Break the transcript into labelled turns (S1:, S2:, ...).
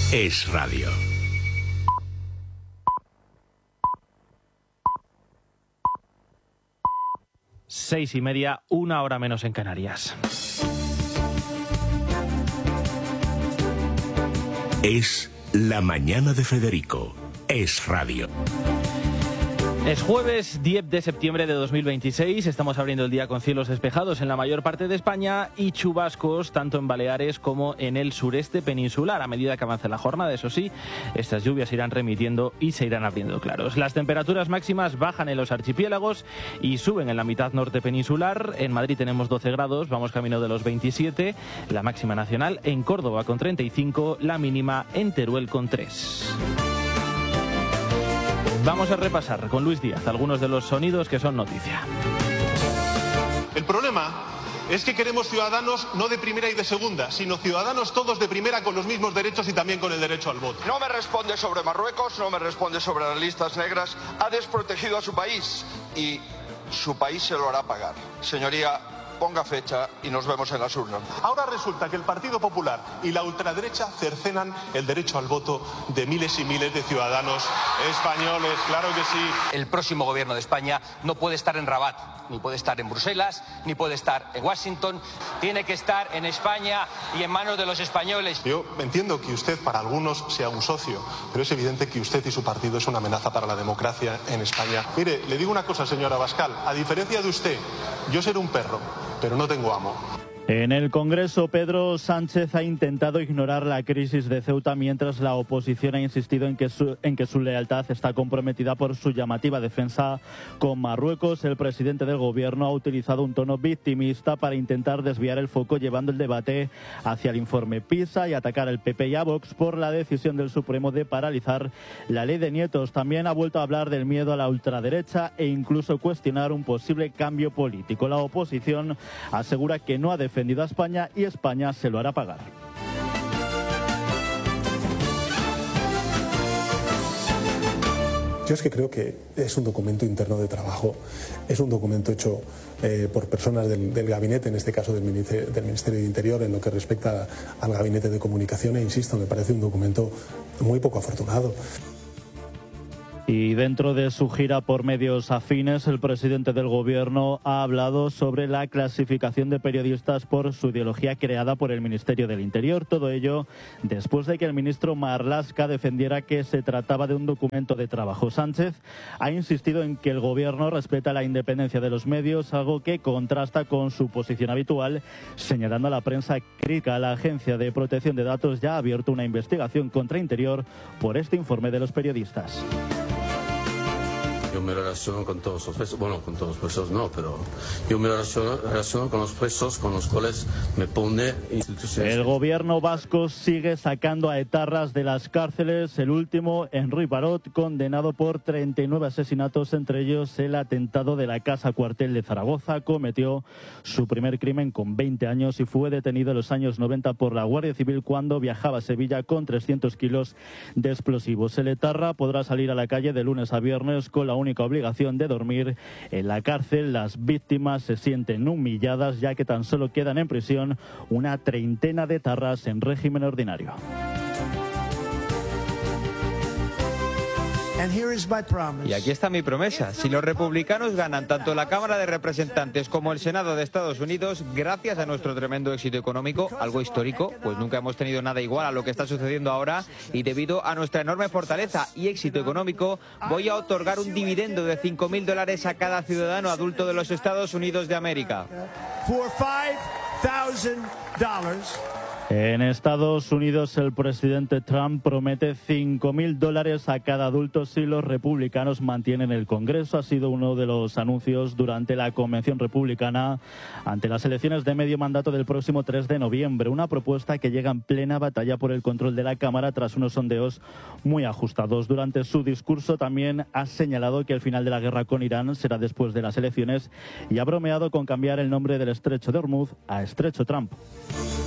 S1: Es Radio.
S2: Seis y media, 1 hora menos en Canarias.
S1: Es la mañana de Federico. Es Radio.
S2: Es jueves 10 de septiembre de 2026, estamos abriendo el día con cielos despejados en la mayor parte de España y chubascos tanto en Baleares como en el sureste peninsular. A medida que avance la jornada, eso sí, estas lluvias irán remitiendo y se irán abriendo claros. Las temperaturas máximas bajan en los archipiélagos y suben en la mitad norte peninsular. En Madrid tenemos 12 grados, vamos camino de los 27, la máxima nacional, en Córdoba con 35, la mínima en Teruel con 3. Vamos a repasar con Luis Díaz algunos de los sonidos que son noticia.
S3: El problema es que queremos ciudadanos no de primera y de segunda, sino ciudadanos todos de primera con los mismos derechos y también con el derecho al voto.
S4: No me responde sobre Marruecos, no me responde sobre las listas negras. Ha desprotegido a su país y su país se lo hará pagar. Señoría, ponga fecha y nos vemos en las urnas.
S3: Ahora resulta que el Partido Popular y la ultraderecha cercenan el derecho al voto de miles y miles de ciudadanos españoles, claro que sí.
S5: El próximo gobierno de España no puede estar en Rabat, ni puede estar en Bruselas, ni puede estar en Washington. Tiene que estar en España y en manos de los españoles.
S3: Yo entiendo que usted para algunos sea un socio, pero es evidente que usted y su partido es una amenaza para la democracia en España. Mire, le digo una cosa, señora Abascal, a diferencia de usted, yo seré un perro, pero no tengo amo.
S6: En el Congreso, Pedro Sánchez ha intentado ignorar la crisis de Ceuta mientras la oposición ha insistido en que su lealtad está comprometida por su llamativa defensa con Marruecos. El presidente del Gobierno ha utilizado un tono victimista para intentar desviar el foco, llevando el debate hacia el informe PISA y atacar al PP y a Vox por la decisión del Supremo de paralizar la ley de nietos. También ha vuelto a hablar del miedo a la ultraderecha e incluso cuestionar un posible cambio político. La oposición asegura que no ha defendido a España y España se lo hará pagar.
S7: Yo es que creo que es un documento interno de trabajo, es un documento hecho por personas del gabinete, en este caso del Ministerio de Interior, en lo que respecta al gabinete de comunicación, e insisto, me parece un documento muy poco afortunado.
S6: Y dentro de su gira por medios afines, el presidente del Gobierno ha hablado sobre la clasificación de periodistas por su ideología creada por el Ministerio del Interior. Todo ello después de que el ministro Marlaska defendiera que se trataba de un documento de trabajo. Sánchez ha insistido en que el Gobierno respeta la independencia de los medios, algo que contrasta con su posición habitual, señalando a la prensa crítica. La Agencia de Protección de Datos ya ha abierto una investigación contra Interior por este informe de los periodistas.
S8: Yo me relaciono con todos los presos, bueno, con todos los presos no, pero yo me relaciono con los presos con los cuales me pone instituciones.
S6: El gobierno vasco sigue sacando a etarras de las cárceles. El último, Enric Barot, condenado por 39 asesinatos, entre ellos el atentado de la Casa Cuartel de Zaragoza. Cometió su primer crimen con 20 años y fue detenido en los años 90 por la Guardia Civil cuando viajaba a Sevilla con 300 kilos de explosivos. El etarra podrá salir a la calle de lunes a viernes con la única obligación de dormir en la cárcel. Las víctimas se sienten humilladas ya que tan solo quedan en prisión una treintena de etarras en régimen ordinario.
S9: Y aquí está mi promesa. Si los republicanos ganan tanto la Cámara de Representantes como el Senado de Estados Unidos, gracias a nuestro tremendo éxito económico, algo histórico, pues nunca hemos tenido nada igual a lo que está sucediendo ahora, y debido a nuestra enorme fortaleza y éxito económico, voy a otorgar un dividendo de $5.000 a cada ciudadano adulto de los Estados Unidos de América.
S6: En Estados Unidos, el presidente Trump promete $5.000 a cada adulto si los republicanos mantienen el Congreso. Ha sido uno de los anuncios durante la convención republicana ante las elecciones de medio mandato del próximo 3 de noviembre. Una propuesta que llega en plena batalla por el control de la Cámara tras unos sondeos muy ajustados. Durante su discurso también ha señalado que el final de la guerra con Irán será después de las elecciones y ha bromeado con cambiar el nombre del estrecho de Hormuz a Estrecho Trump.